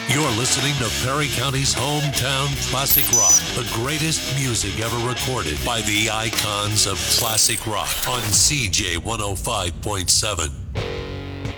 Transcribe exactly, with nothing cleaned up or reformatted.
You're listening to Perry County's hometown classic rock, the greatest music ever recorded by the icons of classic rock on C J one oh five point seven.